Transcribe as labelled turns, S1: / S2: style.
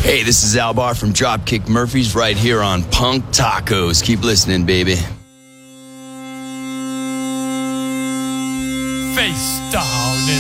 S1: Hey, this is Albar from Dropkick Murphys right here on Punk Tacos. Keep listening, baby.
S2: Face down in